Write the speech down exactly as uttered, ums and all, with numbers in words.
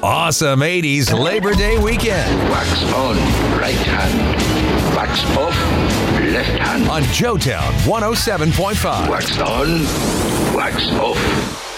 awesome eighties Labor Day weekend. Wax on, right hand. Wax off, left hand. On Joetown one oh seven point five. Wax on, wax off.